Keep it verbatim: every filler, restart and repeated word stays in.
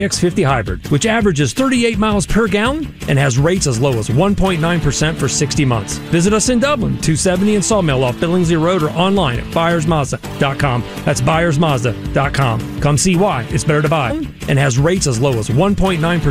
X fifty Hybrid, which averages thirty-eight miles per gallon and has rates as low as one point nine percent for sixty months. Visit us in Dublin, two seventy in Sawmill off Billingsley Road, or online at buyers mazda dot com. That's buyers mazda dot com. Come see why it's better to buy and has rates as low as one point nine percent